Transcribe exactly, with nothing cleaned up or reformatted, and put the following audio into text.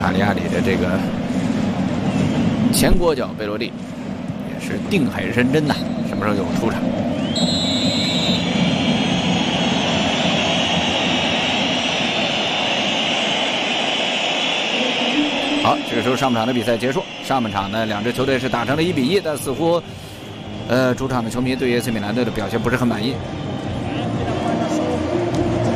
卡利亚里的这个前国脚贝罗蒂也是定海神针呐，什么时候有出场？好，这个时候上半场的比赛结束。上半场呢，两支球队是打成了一比一，但似乎，呃，主场的球迷对 A C 米兰队的表现不是很满意。